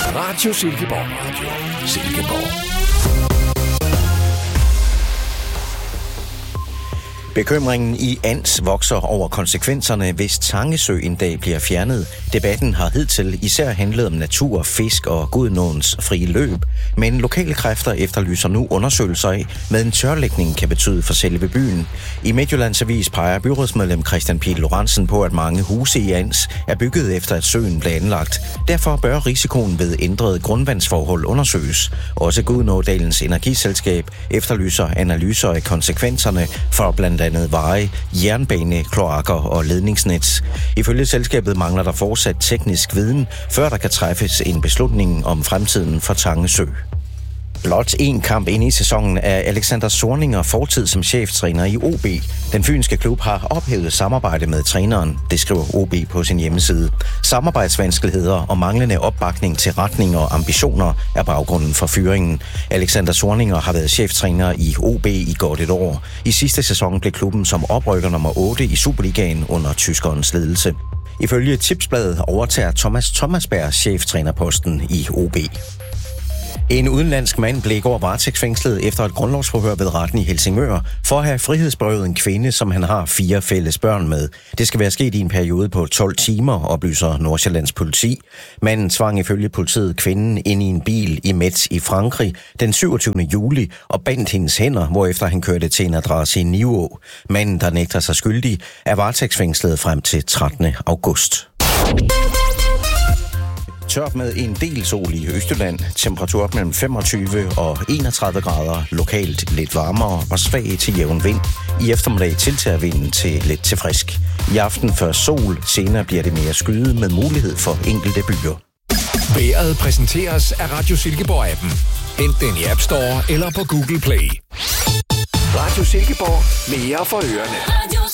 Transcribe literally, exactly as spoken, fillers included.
Radio Silkeborg. Radio Silkeborg. Bekymringen i Ans vokser over konsekvenserne, hvis Tange en dag bliver fjernet. Debatten har hidtil især handlet om natur, fisk og Gudenåens frie løb. Men lokale kræfter efterlyser nu undersøgelser af, hvad en tørlægning kan betyde for selve byen. I Midtjyllands Avis peger byrådsmedlem Christian Pihl Lorentzen på, at mange huse i Ans er bygget efter, at søen blev anlagt. Derfor bør risikoen ved ændrede grundvandsforhold undersøges. Også Gudenådalens energiselskab efterlyser analyser af konsekvenserne for blandt andet veje, jernbane, kloakker og ledningsnet. Ifølge selskabet mangler der fortsat teknisk viden, før der kan træffes en beslutning om fremtiden for Tange Sø. Blot en kamp ind i sæsonen er Alexander Zorniger fortid som cheftræner i O B. Den fynske klub har ophævet samarbejde med træneren, det skriver O B på sin hjemmeside. Samarbejdsvanskeligheder og manglende opbakning til retning og ambitioner er baggrunden for fyringen. Alexander Zorniger har været cheftræner i O B i godt et år. I sidste sæson blev klubben som oprykker nummer otte i Superligaen under tyskerens ledelse. Ifølge Tipsbladet overtager Thomas Thomasberg cheftrænerposten i O B. En udenlandsk mand blev i går varetægtsfængslet efter et grundlovsforhør ved retten i Helsingør for at have frihedsberøvet en kvinde, som han har fire fælles børn med. Det skal være sket i en periode på tolv timer, oplyser Nordsjællands politi. Manden tvang ifølge politiet kvinden ind i en bil i Metz i Frankrig den syvogtyvende juli og bandt hendes hænder, hvorefter han kørte til en adresse i Nivå. Manden, der nægter sig skyldig, er varetægtsfængslet frem til trettende august. Tørt med en del sol i Østjylland. Temperatur op mellem femogtyve og enogtredive grader. Lokalt lidt varmere og svag til jævn vind. I eftermiddag tiltager vinden til lidt til frisk. I aften før sol. Senere bliver det mere skyet med mulighed for enkelte byer. Vejret præsenteres af Radio Silkeborg-appen. Hent den i App Store eller på Google Play. Radio Silkeborg. Mere for ørerne.